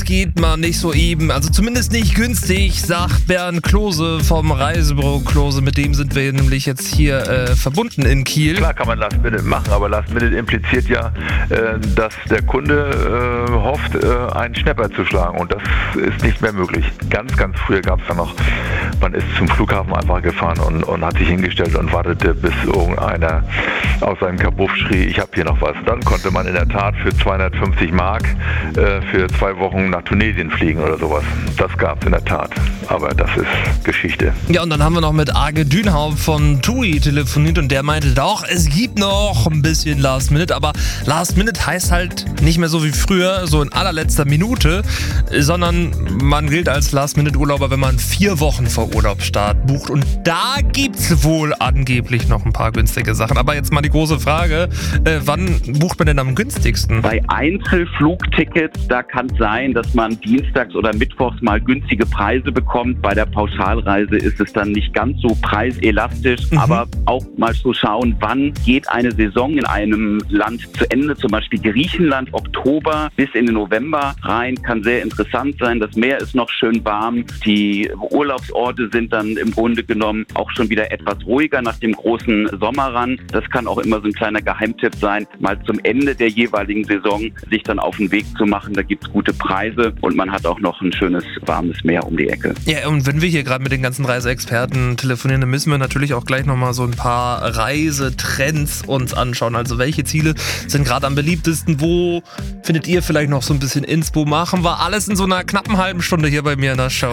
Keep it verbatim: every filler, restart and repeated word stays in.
das geht mal nicht so eben, also zumindest nicht günstig, sagt Bernd Klose vom Reisebüro Klose. Mit dem sind wir nämlich jetzt hier äh, verbunden in Kiel. Klar kann man Last Minute machen, aber Last Minute impliziert ja, äh, dass der Kunde äh, hofft, äh, einen Schnäpper zu schlagen, und das ist nicht mehr möglich. Ganz, ganz früher gab es da noch, man ist zum Flughafen einfach gefahren und, und hat sich hingestellt und wartete, bis irgendeiner aus seinem Kabuff schrie, ich habe hier noch was. Dann konnte man in der Tat für zweihundertfünfzig Mark äh, für zwei Wochen nach Tunesien fliegen oder sowas. Das gab es in der Tat, aber das ist Geschichte. Ja, und dann haben wir noch mit Arge Dünhaupt von TUI telefoniert und der meinte doch, es gibt noch ein bisschen Last Minute, aber Last Minute heißt halt nicht mehr so wie früher, so in allerletzter Minute, sondern man gilt als Last Minute Urlauber, wenn man vier Wochen vor Urlaubsstart bucht, und da gibt's wohl angeblich noch ein paar günstige Sachen. Aber jetzt mal die große Frage, äh, wann bucht man denn am günstigsten? Bei Einzelflugtickets, da kann es sein, dass man dienstags oder mittwochs mal günstige Preise bekommt. Bei der Pauschalreise ist es dann nicht ganz so preiselastisch, mhm. aber auch mal zu schauen, wann geht eine Saison in einem Land zu Ende, zum Beispiel Griechenland, Oktober bis in den November rein, kann sehr interessant sein. Das Meer ist noch schön warm, die Urlaubsorte sind dann im Grunde genommen auch schon wieder etwas ruhiger nach dem großen Sommerrand. Das kann auch immer so ein kleiner Geheimtipp sein, mal zum Ende der jeweiligen Saison sich dann auf den Weg zu machen. Da gibt es gute Preise und man hat auch noch ein schönes, warmes Meer um die Ecke. Ja, und wenn wir hier gerade mit den ganzen Reiseexperten telefonieren, dann müssen wir natürlich auch gleich nochmal so ein paar Reisetrends uns anschauen. Also welche Ziele sind gerade am beliebtesten? Wo findet ihr vielleicht noch so ein bisschen Inspo? Machen wir alles in so einer knappen halben Stunde hier bei mir in der Show.